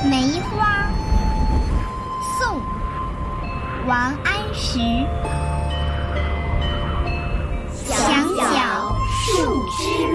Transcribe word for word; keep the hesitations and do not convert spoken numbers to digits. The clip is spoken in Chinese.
梅花，宋·王安石。墙角数枝